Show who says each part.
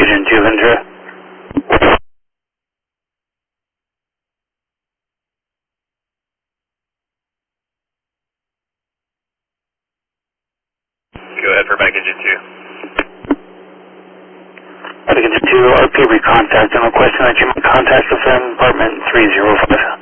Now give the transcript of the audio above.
Speaker 1: Engine 2 Ventura.
Speaker 2: Go ahead for back Engine 2.
Speaker 1: Back Engine 2, RP recontact and requesting that you contact the FM Department 305.